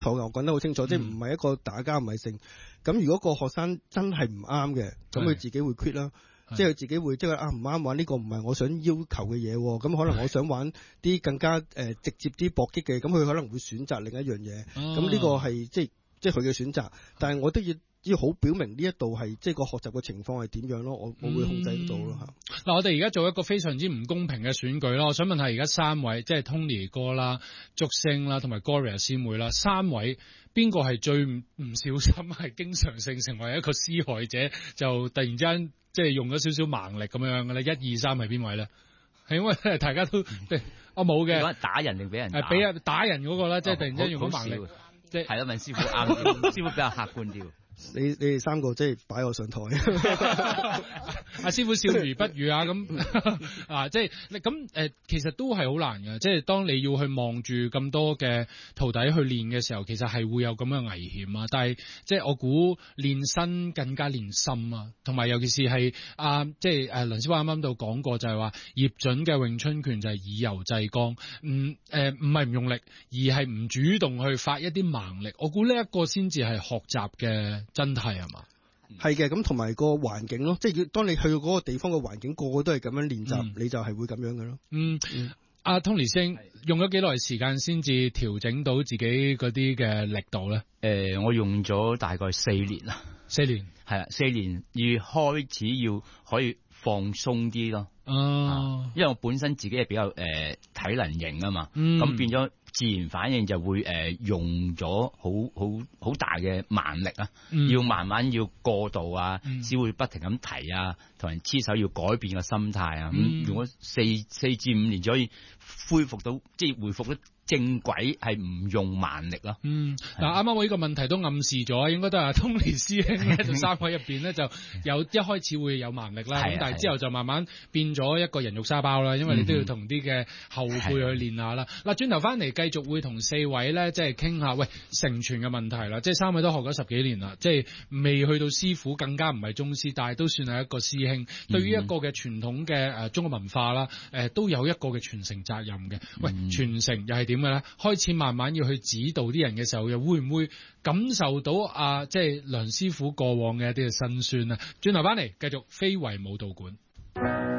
我講得好清楚，即係唔係一個打交唔係性。咁如果個學生真係唔啱嘅，咁佢自己會 quit 啦。即係佢自己會即係唔啱玩呢個唔係我想要求嘅嘢，咁可能我想玩啲更加直接啲搏擊嘅，咁佢可能會選擇另一樣嘢。咁呢個係即係佢嘅選擇，但係我都要好表明呢一度係即係個學習嘅情況係點樣咯，我會控制得到咯嚇。 嗱，我哋而家做一個非常之唔公平嘅選舉啦，我想問下而家三位即係 Tony 哥啦、竹星啦同埋 Gloria 師妹啦，三位邊個係最唔小心係經常性成為一個施害者，就突然之間即係用咗少少蠻力咁樣嘅咧？一二三係邊位咧？係因為大家都我冇嘅。 講打人定俾人打？ 俾人打人嗰個咧，即係突然之間用咗蠻力。即係咯，問師傅啱啲，師傅比較客觀啲。 你哋三個即係擺我上台， 阿師傅笑而不語啊咁啊，即係咁其實都係好難嘅，即係當你要去望住咁多嘅徒弟去練嘅時候，其實係會有咁嘅危險啊。但係即係我估練身更加練心啊，同埋尤其是係即係梁師傅啱啱都講過，就係話葉準嘅詠春拳就係以柔制剛，唔係唔用力，而係唔主動去發一啲蠻力。我估呢一個先至係學習嘅真諦係嘛？ 係嘅，咁同埋個環境咯，即係當你去到嗰個地方嘅環境，個個都係咁樣練習，你就係會咁樣嘅咯。 阿 Tony 星用咗幾耐時間先至調整到自己嗰啲嘅力度咧？ 我用咗大概4年啦。 4年係啊，4年要開始要可以放鬆啲咯。因為我本身自己係比較體能型啊嘛，咁變咗自然反應就會用咗好大嘅蠻力啊，要慢慢要過渡啊，只會不停咁提啊，同人黐手要改變個心態啊，咁用咗4至5年就可以恢復到，即係回復到正軌，係唔用蠻力咯。 嗱，啱啱我呢個問題都暗示咗，應該都係Tony師兄咧，就3位入邊咧就有一開始會有蠻力啦，咁但係之後就慢慢變咗一個人肉沙包啦，因為你都要同啲嘅後輩去練下啦。嗱，轉頭翻嚟繼續會同4位咧，即係傾下承傳嘅問題啦。即係3位都學咗10幾年啦，即係未去到師傅，更加唔係宗師，但係都算係一個師兄。對於一個嘅傳統嘅中國文化啦，都有一個嘅傳承責任嘅。傳承又係點嘅咧？開始慢慢要去指導啲人嘅時候，又會唔會感受到即係梁師傅過往嘅一啲嘅辛酸啊？轉頭翻嚟繼續非遺武道館。